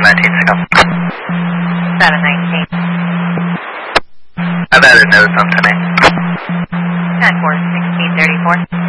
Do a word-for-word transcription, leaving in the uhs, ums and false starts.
seven nineteen, Signal. seven nineteen. I've added notes on ten eight. ten four, sixteen thirty-four.